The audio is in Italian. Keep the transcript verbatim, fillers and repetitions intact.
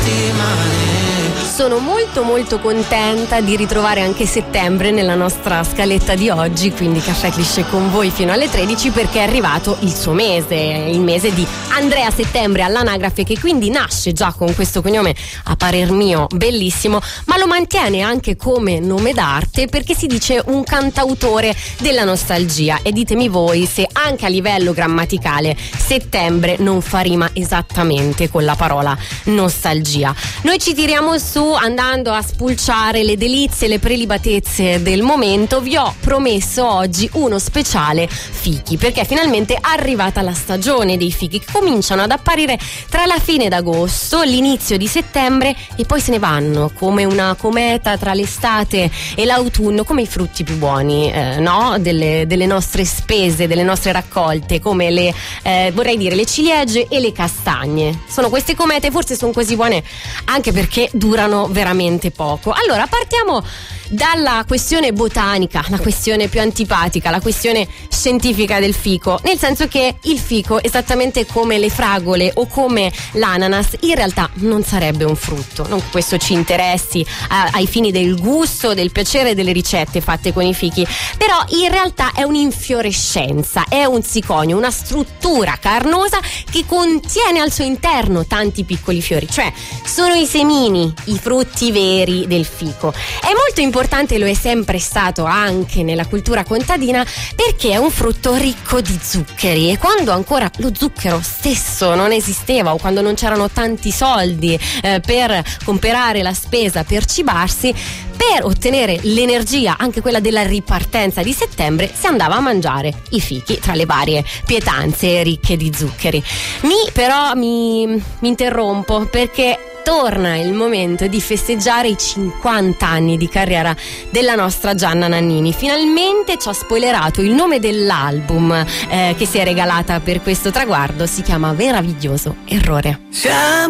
Sono molto molto contenta di ritrovare anche settembre nella nostra scaletta di oggi, quindi Caffè Cliché con voi fino alle tredici, perché è arrivato il suo mese, il mese di Andrea Settembre all'anagrafe, che quindi nasce già con questo cognome a parer mio bellissimo, ma lo mantiene anche come nome d'arte perché si dice un cantautore della nostalgia. E ditemi voi se anche a livello grammaticale settembre non fa rima esattamente con la parola nostalgia. Noi ci tiriamo su andando a spulciare le delizie, le prelibatezze del momento. Vi ho promesso oggi uno speciale fichi, perché è finalmente arrivata la stagione dei fichi, che cominciano ad apparire tra la fine d'agosto, l'inizio di settembre, e poi se ne vanno come una cometa tra l'estate e l'autunno, come i frutti più buoni, eh, no? Delle, delle nostre spese, delle nostre raccolte, come le eh, vorrei dire le ciliegie e le castagne. Sono queste comete, forse sono così buone anche perché durano veramente poco. Allora partiamo dalla questione botanica, la questione più antipatica, la questione scientifica del fico, nel senso che il fico, esattamente come le fragole o come l'ananas, in realtà non sarebbe un frutto. Non che questo ci interessi a, ai fini del gusto, del piacere delle ricette fatte con i fichi, però in realtà è un'infiorescenza, è un siconio, una struttura carnosa che contiene al suo interno tanti piccoli fiori, cioè sono i semini, i frutti veri del fico. È molto importante, lo è sempre stato anche nella cultura contadina, perché è un frutto ricco di zuccheri, e quando ancora lo zucchero stesso non esisteva, o quando non c'erano tanti soldi eh, per comprare la spesa per cibarsi, per ottenere l'energia, anche quella della ripartenza di settembre, si andava a mangiare i fichi tra le varie pietanze ricche di zuccheri. Mi però mi, mi interrompo perché torna il momento di festeggiare i cinquanta anni di carriera della nostra Gianna Nannini. Finalmente ci ha spoilerato il nome dell'album eh, che si è regalata per questo traguardo. Si chiama Meraviglioso Errore.